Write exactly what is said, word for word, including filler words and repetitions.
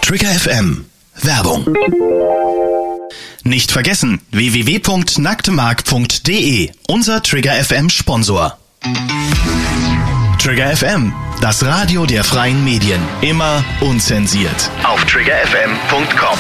Trigger F M. Werbung. Nicht vergessen, w w w punkt nacktemark punkt de, unser Trigger F M Sponsor. Trigger F M, das Radio der freien Medien. Immer unzensiert. Auf trigger f m punkt com.